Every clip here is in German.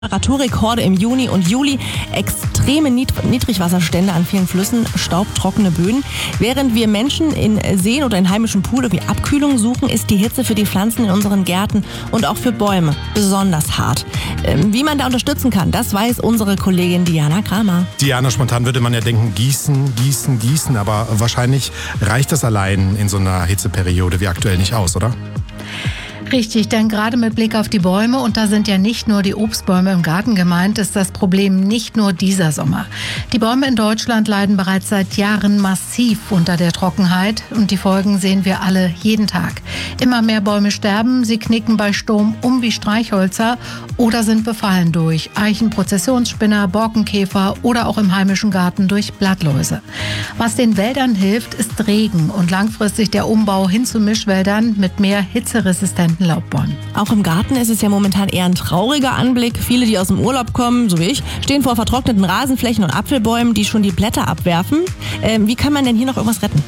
Temperaturrekorde im Juni und Juli, extreme Niedrigwasserstände an vielen Flüssen, staubtrockene Böden. Während wir Menschen in Seen oder in heimischen Pools irgendwie Abkühlung suchen, ist die Hitze für die Pflanzen in unseren Gärten und auch für Bäume besonders hart. Wie man da unterstützen kann, das weiß unsere Kollegin Diana Kramer. Diana, spontan würde man ja denken, gießen, aber wahrscheinlich reicht das allein in so einer Hitzeperiode wie aktuell nicht aus, oder? Richtig, denn gerade mit Blick auf die Bäume, und da sind ja nicht nur die Obstbäume im Garten gemeint, ist das Problem nicht nur dieser Sommer. Die Bäume in Deutschland leiden bereits seit Jahren massiv unter der Trockenheit und die Folgen sehen wir alle jeden Tag. Immer mehr Bäume sterben, sie knicken bei Sturm um wie Streichhölzer oder sind befallen durch Eichenprozessionsspinner, Borkenkäfer oder auch im heimischen Garten durch Blattläuse. Was den Wäldern hilft, ist Regen und langfristig der Umbau hin zu Mischwäldern mit mehr hitzeresistenten Laubbäumen. Auch im Garten ist es ja momentan eher ein trauriger Anblick. Viele, die aus dem Urlaub kommen, so wie ich, stehen vor vertrockneten Rasenflächen und Apfelbäumen, die schon die Blätter abwerfen. Wie kann man denn hier noch irgendwas retten?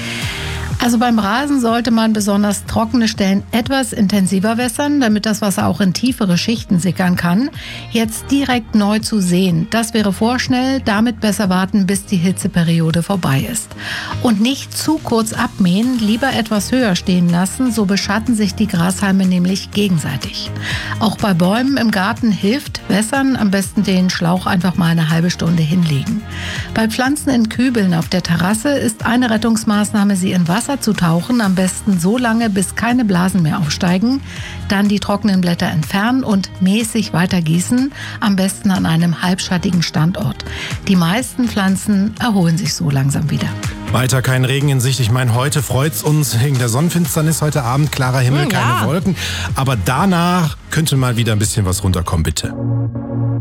Also beim Rasen sollte man besonders trockene Stellen etwas intensiver wässern, damit das Wasser auch in tiefere Schichten sickern kann. Jetzt direkt neu zu säen, das wäre vorschnell, damit besser warten, bis die Hitzeperiode vorbei ist. Und nicht zu kurz abmähen, lieber etwas höher stehen lassen, so beschatten sich die Grashalme nämlich gegenseitig. Auch bei Bäumen im Garten hilft wässern, am besten den Schlauch einfach mal eine halbe Stunde hinlegen. Bei Pflanzen in Kübeln auf der Terrasse ist eine Rettungsmaßnahme, sie in Wasser zu tauchen, am besten so lange, bis keine Blasen mehr aufsteigen, dann die trockenen Blätter entfernen und mäßig weiter gießen, am besten an einem halbschattigen Standort. Die meisten Pflanzen erholen sich so langsam wieder. Weiter kein Regen in Sicht. Ich meine, heute freut's uns wegen der Sonnenfinsternis heute Abend, klarer Himmel, keine Wolken. Aber danach könnte mal wieder ein bisschen was runterkommen, bitte.